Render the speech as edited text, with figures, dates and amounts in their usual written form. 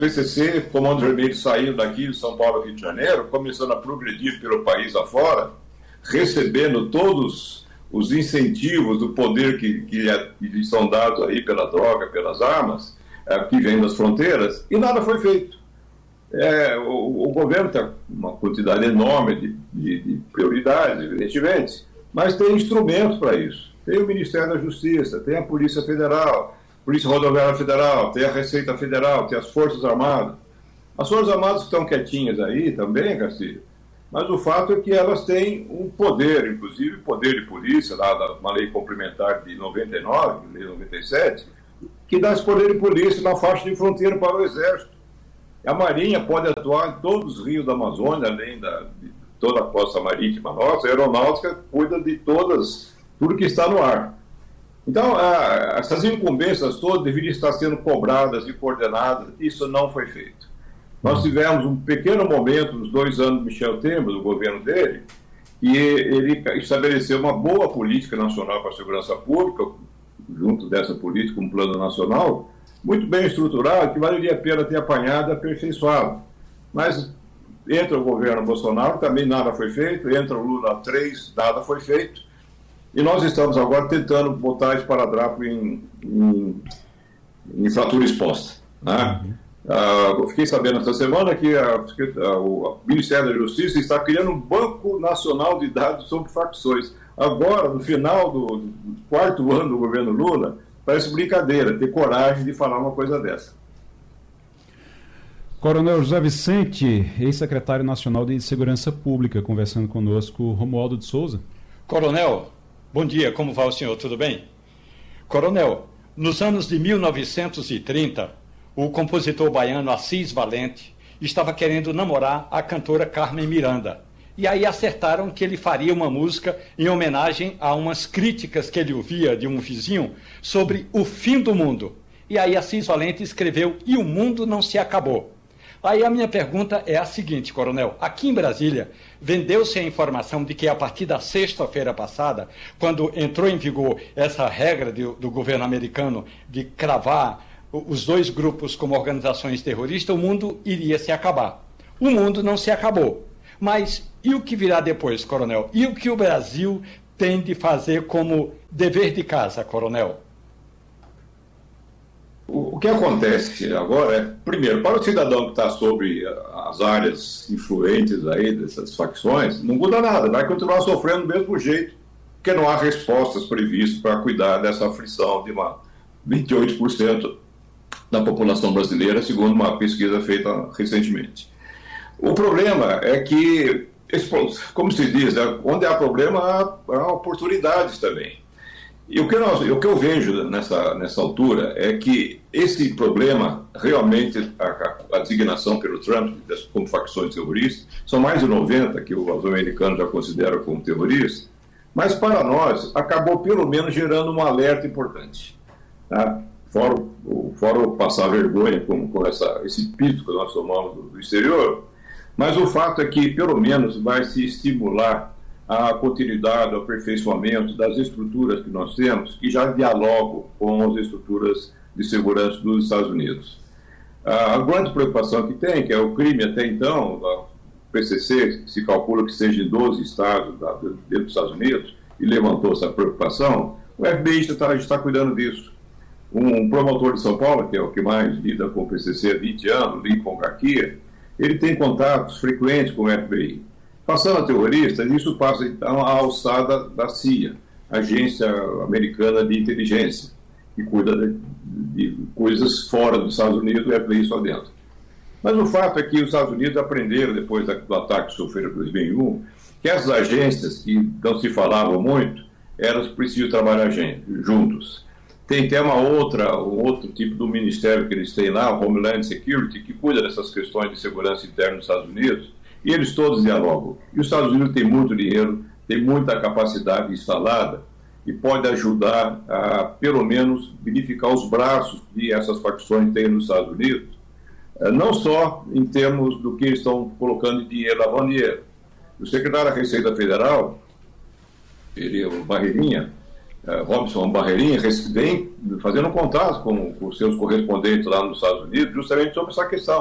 PCC, Comando Vermelho, saiu daqui de São Paulo, Rio de Janeiro, começando a progredir pelo país afora, recebendo todos os incentivos do poder que lhes são dados aí pela droga, pelas armas, que vem das fronteiras, e nada foi feito. O governo tem uma quantidade enorme de prioridades, evidentemente, mas tem instrumentos para isso. Tem o Ministério da Justiça, tem a Polícia Federal, Polícia Rodoviária Federal, tem a Receita Federal, tem as Forças Armadas. As Forças Armadas estão quietinhas aí também, Garcia, mas o fato é que elas têm um poder, inclusive poder de polícia, lá uma lei complementar de 99, lei 97, que dá esse poder de polícia na faixa de fronteira para o Exército. A Marinha pode atuar em todos os rios da Amazônia, além de toda a costa marítima nossa. A Aeronáutica cuida de tudo que está no ar. Então, essas incumbências todas deveriam estar sendo cobradas e coordenadas. Isso não foi feito. Nós tivemos um pequeno momento, nos 2 anos de Michel Temer, do governo dele, e ele estabeleceu uma boa política nacional para a segurança pública, junto dessa política, um plano nacional, muito bem estruturado, que valeria a pena ter apanhado e aperfeiçoado. Mas entra o governo Bolsonaro, também nada foi feito, entra o Lula 3, nada foi feito, e nós estamos agora tentando botar esse esparadrapo em fratura exposta, né? Eu fiquei sabendo essa semana que o Ministério da Justiça está criando um Banco Nacional de Dados sobre facções. Agora, no final do 4º ano do governo Lula, parece brincadeira ter coragem de falar uma coisa dessa. Coronel José Vicente, ex-secretário nacional de Segurança Pública, conversando conosco, Romualdo de Souza. Coronel, bom dia, como vai o senhor? Tudo bem? Coronel, nos anos de 1930, o compositor baiano Assis Valente estava querendo namorar a cantora Carmen Miranda. E aí acertaram que ele faria uma música em homenagem a umas críticas que ele ouvia de um vizinho sobre o fim do mundo. E aí Assis Valente escreveu "E o mundo não se acabou". Aí a minha pergunta é a seguinte, coronel. Aqui em Brasília, vendeu-se a informação de que a partir da sexta-feira passada, quando entrou em vigor essa regra do governo americano de cravar os 2 grupos como organizações terroristas, o mundo iria se acabar. O mundo não se acabou. Mas e o que virá depois, coronel? E o que o Brasil tem de fazer como dever de casa, coronel? O que acontece agora é, primeiro, para o cidadão que está sobre as áreas influentes aí dessas facções, não muda nada, vai continuar sofrendo do mesmo jeito, porque não há respostas previstas para cuidar dessa aflição de 28% da população brasileira, segundo uma pesquisa feita recentemente. O problema é que, como se diz, onde há problema, há oportunidades também. E o que eu vejo nessa altura é que esse problema, realmente, a designação pelo Trump como facções terroristas, são mais de 90 que os americanos já consideram como terroristas, mas para nós acabou pelo menos gerando um alerta importante, tá? Fora passar vergonha com esse pito que nós tomamos do exterior, mas o fato é que, pelo menos, vai se estimular a continuidade, o aperfeiçoamento das estruturas que nós temos, que já dialogam com as estruturas de segurança dos Estados Unidos. A grande preocupação que tem, que é o crime até então, o PCC, se calcula que seja em 12 estados dentro dos Estados Unidos, e levantou essa preocupação, o FBI está cuidando disso. Um promotor de São Paulo, que é o que mais lida com o PCC há 20 anos, Lincoln Garcia, ele tem contatos frequentes com o FBI. Passando a terroristas, isso passa então à alçada da CIA, Agência Americana de Inteligência, que cuida de coisas fora dos Estados Unidos e o FBI só dentro. Mas o fato é que os Estados Unidos aprenderam, depois do ataque que sofreram em 2001, que essas agências, que não se falavam muito, elas precisam trabalhar juntos. Tem até um outro tipo do ministério que eles têm lá, o Homeland Security, que cuida dessas questões de segurança interna dos Estados Unidos, e eles todos dialogam. E os Estados Unidos têm muito dinheiro, tem muita capacidade instalada, e pode ajudar a, pelo menos, verificar os braços que essas facções têm nos Estados Unidos, não só em termos do que eles estão colocando de dinheiro, lavando dinheiro. O secretário da Receita Federal, o Barreirinha, Robson Barreirinha, vem fazendo um contato com os seus correspondentes lá nos Estados Unidos, justamente sobre essa questão.